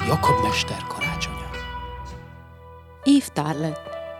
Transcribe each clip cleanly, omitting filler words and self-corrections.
Jakab mester karácsonya. Eve Tarlet.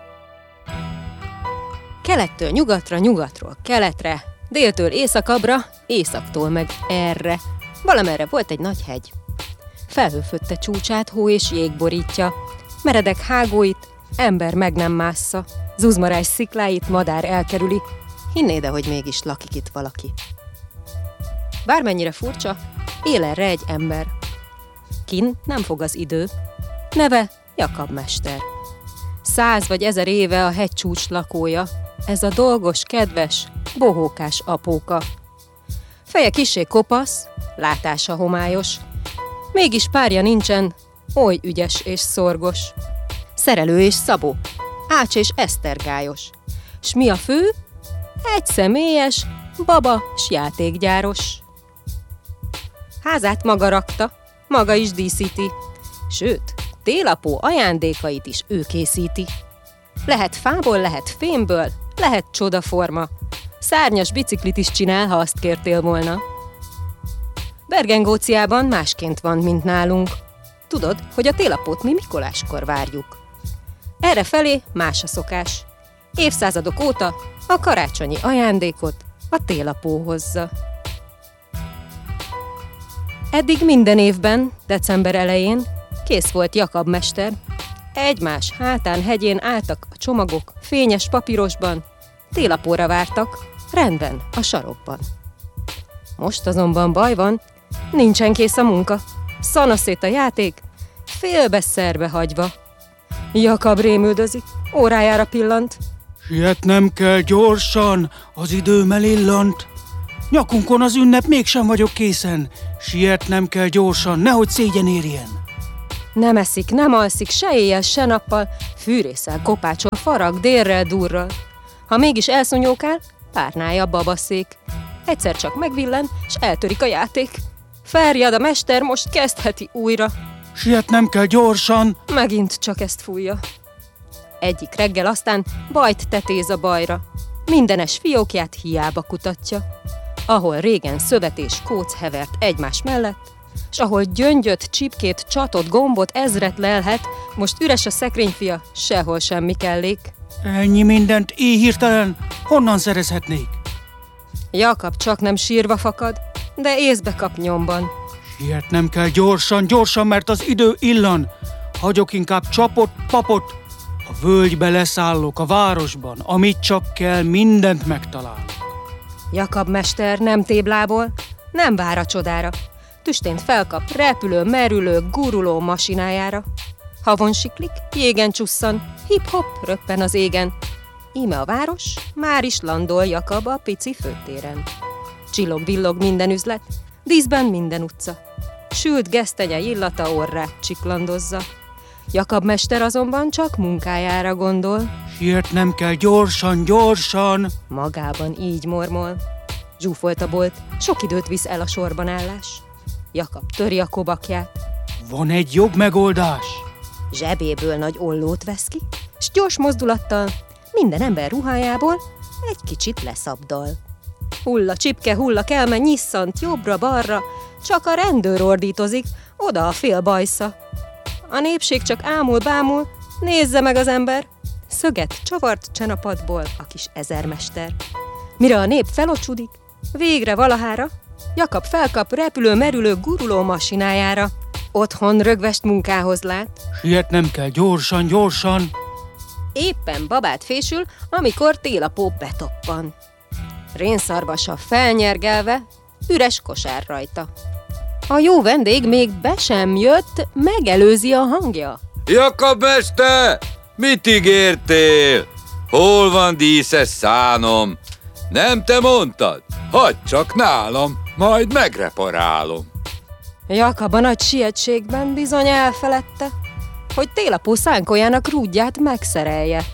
Kelettől nyugatra, nyugatról keletre, déltől északabbra, északtól meg erre. Valamerre volt egy nagy hegy. Felhőfötte csúcsát, hó és jég borítja. Meredek hágóit ember meg nem mássza. Zuzmarás szikláit madár elkerüli. Hinnéd, hogy mégis lakik itt valaki. Bármennyire furcsa, él erre egy ember. Kin nem fog az idő. Neve Jakab mester. 100 vagy 1000 éve a hegycsúcs lakója. Ez a dolgos, kedves, bohókás apóka. Feje kissé kopasz, látása homályos. Mégis párja nincsen, oly ügyes és szorgos. Szerelő és szabó, Ács és esztergályos. S mi a fő? Egy személyes, baba s játékgyáros. Házát maga rakta, maga is díszíti. Sőt, télapó ajándékait is ő készíti. Lehet fából, lehet fémből, lehet csodaforma. Szárnyas biciklit is csinál, ha azt kértél volna. Bergengóciában másként van, mint nálunk. Tudod, hogy a télapót mi Mikoláskor várjuk. Errefelé más a szokás. Évszázadok óta a karácsonyi ajándékot a télapó hozza. Eddig minden évben, december elején kész volt Jakab mester. Egymás hátán hegyén álltak a csomagok, fényes papírosban, télapóra vártak, rendben a sarokban. Most azonban baj van, nincsen kész a munka, szanaszét a játék, félbe-szerbe hagyva. Jakab rémüldözik, órájára pillant. Sietnem kell gyorsan, az időm elillant. Nyakunkon az ünnep, mégsem vagyok készen. Sietnem kell gyorsan, nehogy szégyen érjen. Nem eszik, nem alszik, se éjjel, se nappal, fűrészel, kopácsol, farag, délrel, durral. Ha mégis elszúnyókál, párnája babaszék. Egyszer csak megvillen, s eltörik a játék. Felriad a mester, most kezdheti újra. Sietnem kell gyorsan. Megint csak ezt fújja. Egyik reggel aztán bajt tetéz a bajra. Mindenes fiókját hiába kutatja. Ahol régen szövet és kóc hevert egymás mellett, s ahol gyöngyöt, csipkét, csatot, gombot, ezret lelhet, most üres a szekrényfia, sehol semmi kellék. Ennyi mindent így hirtelen honnan szerezhetnék? Jakab csak nem sírva fakad, de észbe kap nyomban. Sietnem kell gyorsan, gyorsan, mert az idő illan. Hagyok inkább csapot, papot. A völgybe leszállok, a városban, amit csak kell, mindent megtalálok. Jakab mester nem téblából, nem vár a csodára. Tüstént felkap repülő, merülő, guruló masinájára. Havon siklik, jégen csusszan, hip-hop röppen az égen. Íme a város, már is landol Jakab a pici főtéren. Csillog-villog minden üzlet, díszben minden utca. Sült gesztenye illata orrát csiklandozza. Jakab mester azonban csak munkájára gondol. Sietnem kell gyorsan, gyorsan. Magában így mormol. Zsúfolt a bolt, sok időt visz el a sorbanállás. Jakab töri a kobakját. Van egy jobb megoldás. Zsebéből nagy ollót vesz ki, s gyors mozdulattal minden ember ruhájából egy kicsit leszabdal. Hulla csipke, hulla kelme, nyisszant jobbra-balra, csak a rendőr ordítozik, oda a fél bajsza. A népség csak ámul-bámul, nézze meg az ember, szöget csavart csen a padból a kis ezermester. Mire a nép felocsudik, végre valahára, Jakab felkap repülő-merülő guruló masinájára. Otthon rögvest munkához lát. Sietnem kell gyorsan, gyorsan. Éppen babát fésül, amikor télapó betoppan. Rénszarvasa felnyergelve, üres kosár rajta. A jó vendég még be sem jött, megelőzi a hangja. Jakab mester, mit ígértél? Hol van díszes szánom? Nem te mondtad? Hagyd csak nálam, majd megreparálom. Jakab a nagy sietségben bizony elfeledte, hogy télapó szánkójának rúdját megszerelje.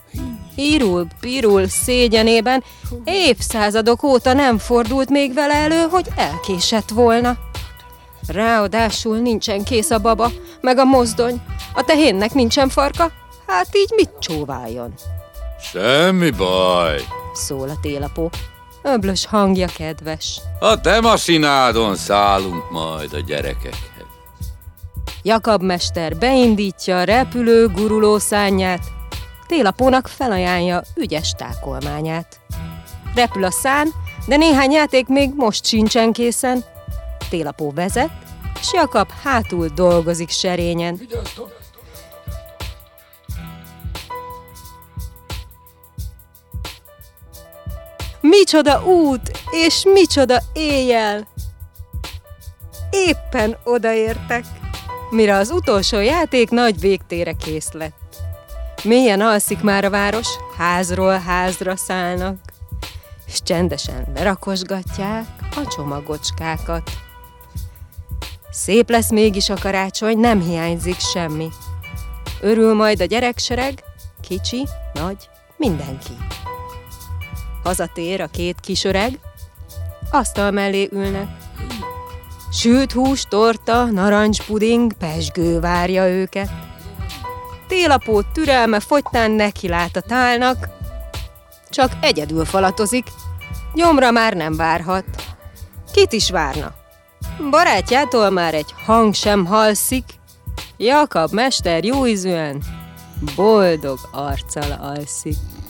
Irul-pirul szégyenében évszázadok óta nem fordult még vele elő, hogy elkésett volna. Ráadásul nincsen kész a baba, meg a mozdony, a tehénnek nincsen farka, hát így mit csóváljon? Semmi baj, Szól a télapó. Öblös hangja kedves. a te masinádon szállunk majd a gyerekekhez. Jakab mester beindítja a repülő guruló szárnyát, Télapónak felajánlja ügyes tákolmányát. Repül a szán, de néhány játék még most sincsen készen. Télapó vezet, s Jakab hátul dolgozik serényen. Micsoda út, és micsoda éjjel! Éppen odaértek, mire az utolsó játék nagy végtére kész lett. Mélyen alszik már a város, házról házra szállnak, és csendesen lerakosgatják a csomagocskákat. Szép lesz mégis a karácsony, nem hiányzik semmi. Örül majd a gyereksereg, kicsi, nagy, mindenki. Hazatér a két kisöreg, asztal mellé ülnek. Sült hús, torta, narancspuding, pezsgő várja őket. Télapó türelme fogytán neki lát a tálnak, csak egyedül falatozik, nyomra már nem várhat. Kit is várna? Barátjától már egy hang sem halszik, Jakab mester jóízűen, boldog arccal alszik.